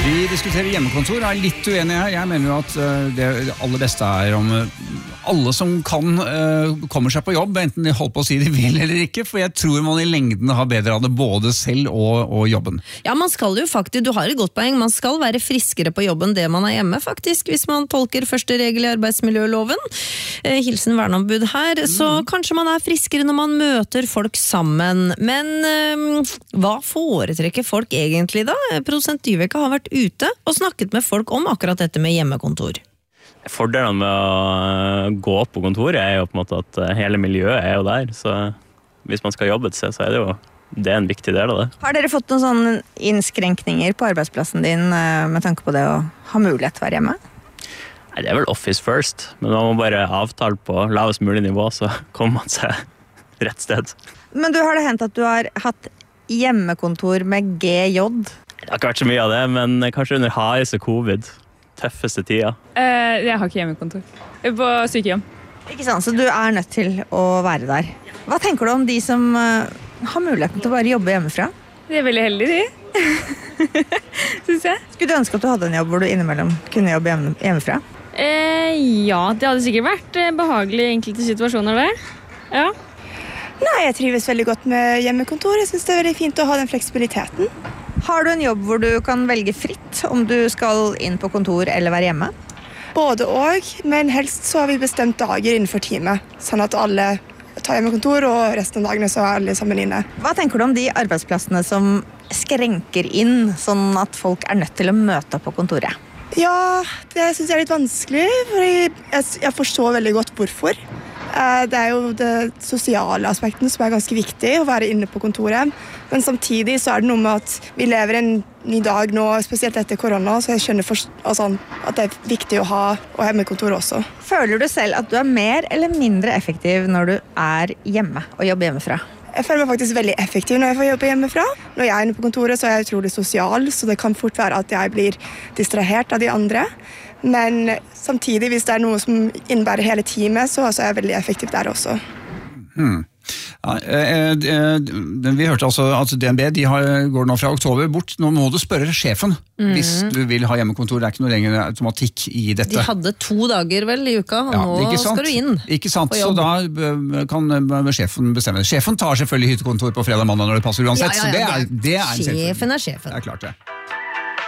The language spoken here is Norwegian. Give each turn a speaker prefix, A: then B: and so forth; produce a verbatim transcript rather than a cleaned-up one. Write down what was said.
A: Vi diskuterer hjemmekontor, er litt uenige her. Jeg mener jo at det aller beste er om alle som kan kommer seg på jobb, enten de holder på å si de vil eller ikke, for jeg tror man i lengden har bedre av det både selv og, og jobben.
B: Ja, man skal jo faktisk, du har et godt poeng, man skal være friskere på jobben det man er hjemme faktisk, hvis man tolker første regel i arbeidsmiljøloven. Eh, hilsen verneombud her, mm. så kanskje man er friskere når man møter folk sammen. Men eh, hva foretrekker folk egentlig da? Produsent Dyveke har vært ute og snakket med folk om akkurat dette med hjemmekontor.
C: Fordelen med å gå på kontoret er jo på en måte at hele miljøet er jo der, så hvis man skal jobbe et sted, så er det jo det er en viktig del av det.
D: Har dere fått noen sånne innskrenkninger på arbeidsplassen din med tanke på det å ha mulighet til å være hjemme?
C: Nei, det er vel office first, men man må bare avtale på lavest mulig nivå, så kommer man seg rett sted.
D: Men du, har det hendt at du har hatt hjemmekontor med G J?
C: Det har ikke vært så mye av det, men kanskje under hardeste covid. Tøffeste tida.
E: Uh, jeg har ikke hjemmekontor. På sykehjem.
D: Ikke sant, så du er nødt til å være der. Hva tenker du om de som uh, har muligheten til å bare jobbe hjemmefra?
E: De er veldig heldige, de. Synes jeg.
D: Skulle du ønske at du hadde en jobb hvor du innimellom kunne jobbe hjemme, hjemmefra?
E: Uh, ja, det hadde sikkert vært behagelig i enkelte situasjoner der. Ja.
F: Nei, jeg trives veldig godt med hjemmekontor. Jeg synes det er veldig fint å ha den fleksibiliteten.
D: Har du en jobb hvor du kan velge fritt om du skal inn på kontor eller være hjemme?
F: Både og, men helst så har vi bestemt dager innenfor teamet, sånn at alle tar hjemmekontor, og resten av dagene så er alle sammen inne.
D: Hva tenker du om de arbeidsplassene som skrenker inn, sånn at folk er nødt til å møte på kontoret?
F: Ja, det synes jeg er litt vanskelig, for jeg, jeg forstår veldig godt hvorfor. Det er jo det sosiale aspekten som er ganske viktig, å være inne på kontoret. Men samtidig så er det noe med at vi lever en ny dag nå, spesielt etter korona, så jeg skjønner for, altså, at det er viktig å ha og hjemmekontor også.
D: Føler du selv at du er mer eller mindre effektiv når du er hjemme og jobber hjemmefra?
F: Jeg føler meg faktisk veldig effektiv når jeg får jobbe hjemmefra. Når jeg er inne på kontoret så er jeg utrolig sosial, så det kan fort være at jeg blir distrahert av de andre. Men samtidig, hvis det er noe som innebærer hele teamet, så er jeg veldig effektiv der også.
A: Hmm. Ja, eh, eh, vi hørte altså at D N B de har, går nå fra oktober bort. Nå må du spørre sjefen mm. hvis du vil ha hjemmekontor. Det er ikke noe lenger automatikk i dette.
B: De hadde to dager vel i uka, og ja, nå skal du inn.
A: Ikke sant, så da kan sjefen bestemme. Sjefen tar selvfølgelig hyttekontor på fredag og mandag når det passer uansett.
B: Ja, ja, ja,
A: så det er, det er en
B: sjefen er sjefen.
A: Det er klart det.